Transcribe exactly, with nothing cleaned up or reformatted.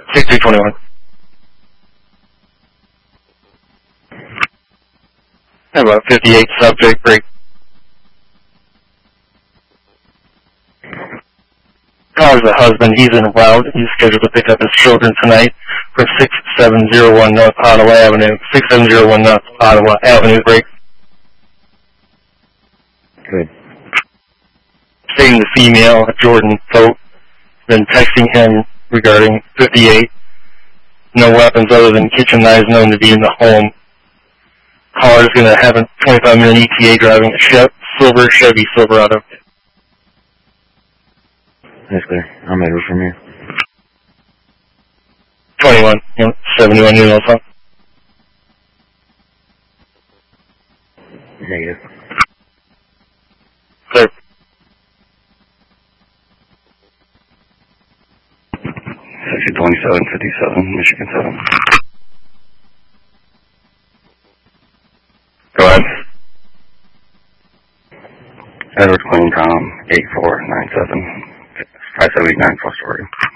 six two twenty-one. About fifty-eight subject break. Calls the husband. He's en route. He's scheduled to pick up his children tonight for six seven zero one North Ottawa Avenue. six seven zero one North Ottawa Avenue break. Good. Stating the female, Jordan Thote, then texting him regarding fifty-eight. No weapons other than kitchen knives known to be in the home. Caller is going to have a twenty-five minute E T A driving a Chev- silver Chevy Silverado. That's clear. I'm Edward from here. twenty-one, you know, seventy-one years old, son. Negative. Clear. Section twenty-seven fifty-seven, Michigan seven. Go ahead. Edward Queen Tom, eight four nine seven, five seven eight nine, Foster Oregon.